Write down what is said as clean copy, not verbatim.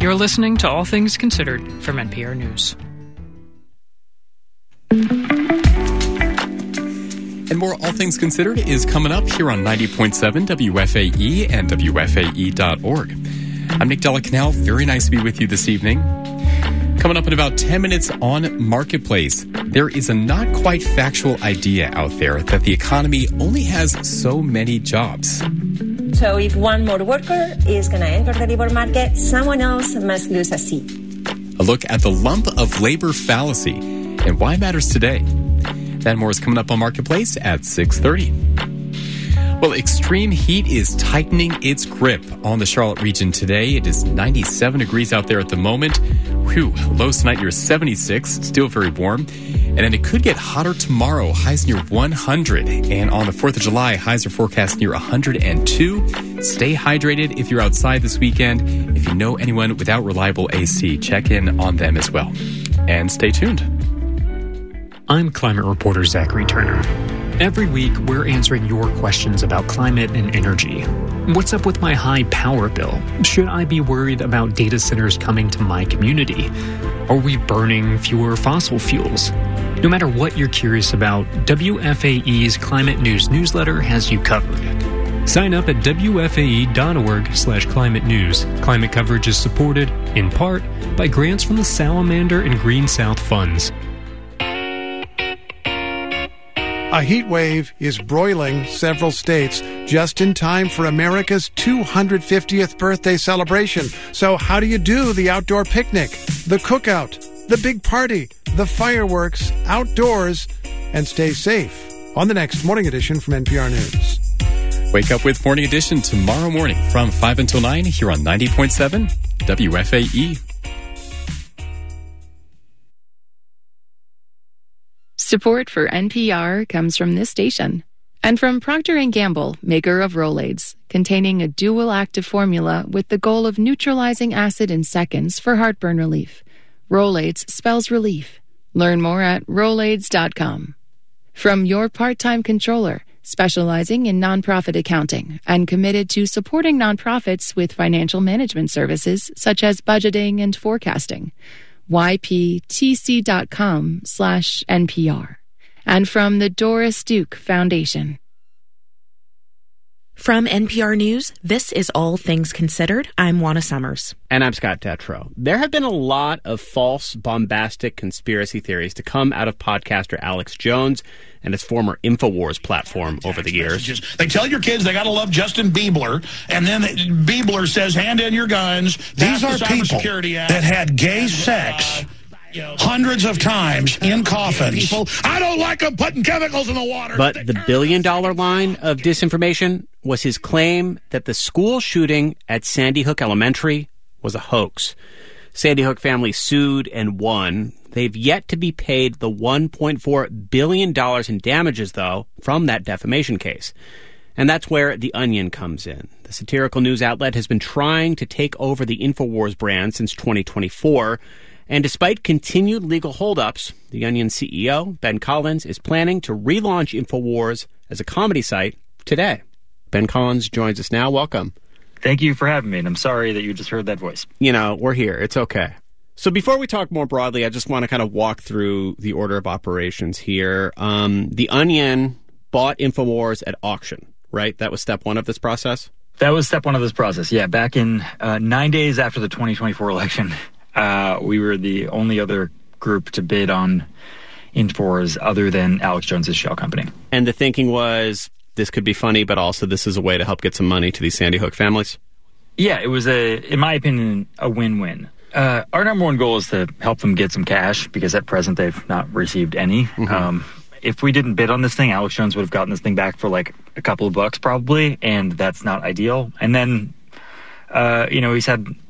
You're listening to All Things Considered from NPR News. And more All Things Considered is coming up here on 90.7 WFAE and WFAE.org. I'm Nick Della-Canal. Very nice to be with you this evening. Coming up in about 10 minutes on Marketplace, there is a not quite factual idea out there that the economy only has so many jobs. So if one more worker is going to enter the labor market, someone else must lose a seat. A look at the lump of labor fallacy and why it matters today. That and more is coming up on Marketplace at 6:30. Well, extreme heat is tightening its grip on the Charlotte region today. It is 97 degrees out there at the moment. Whew, lows tonight near 76, still very warm. And then it could get hotter tomorrow, highs near 100. And on the 4th of July, highs are forecast near 102. Stay hydrated if you're outside this weekend. If you know anyone without reliable AC, check in on them as well. And stay tuned. I'm climate reporter Zachary Turner. Every week, we're answering your questions about climate and energy. What's up with my high power bill? Should I be worried about data centers coming to my community? Are we burning fewer fossil fuels? No matter what you're curious about, WFAE's Climate News newsletter has you covered. Sign up at WFAE.org/climate news. Climate coverage is supported, in part, by grants from the Salamander and Green South funds. A heat wave is broiling several states just in time for America's 250th birthday celebration. So how do you do the outdoor picnic, the cookout, the big party, the fireworks, outdoors, and stay safe? On the next Morning Edition from NPR News. Wake up with Morning Edition tomorrow morning from 5 until 9 here on 90.7 WFAE. Support for NPR comes from this station and from Procter & Gamble, maker of Rolaids, containing a dual active formula with the goal of neutralizing acid in seconds for heartburn relief. Rolaids spells relief. Learn more at Rolaids.com. From your part-time controller, specializing in nonprofit accounting and committed to supporting nonprofits with financial management services such as budgeting and forecasting. yptc.com/NPR. And from the Doris Duke Foundation. From NPR News, this is All Things Considered. I'm Juana Summers. And I'm Scott Detrow. There have been a lot of false, bombastic conspiracy theories to come out of podcaster Alex Jones and his former InfoWars platform over the years. They tell your kids they got to love Justin Bieber, and then Bieber says, hand in your guns. These are people that had gay sex hundreds of times in coffins. I don't like them putting chemicals in the water. But the billion-dollar line of disinformation was his claim that the school shooting at Sandy Hook Elementary was a hoax. Sandy Hook family sued and won. They've yet to be paid the $1.4 billion in damages, though, from that defamation case. And that's where The Onion comes in. The satirical news outlet has been trying to take over the InfoWars brand since 2024. And despite continued legal holdups, The Onion CEO, Ben Collins, is planning to relaunch InfoWars as a comedy site today. Ben Collins joins us now. Welcome. Thank you for having me, and I'm sorry that you just heard that voice. You know, we're here. It's okay. So before we talk more broadly, I just want to kind of walk through the order of operations here. The Onion bought InfoWars at auction, right? That was step one of this process? That was step one of this process, yeah. Back in 9 days after the 2024 election, we were the only other group to bid on InfoWars other than Alex Jones's shell company. And the thinking was this could be funny, but also this is a way to help get some money to these Sandy Hook families? Yeah, it was, in my opinion, a win-win. Our number one goal is to help them get some cash because at present they've not received any. Mm-hmm. If we didn't bid on this thing, Alex Jones would have gotten this thing back for like a couple of bucks probably, and that's not ideal. And then, he's had